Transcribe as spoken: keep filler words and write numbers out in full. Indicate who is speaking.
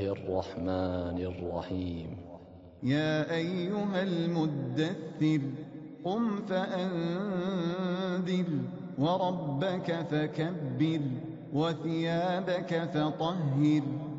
Speaker 1: الله الرحمن الرحيم.
Speaker 2: يا أيها المدثر قم فأنذر وربك فكبر وثيابك فطهر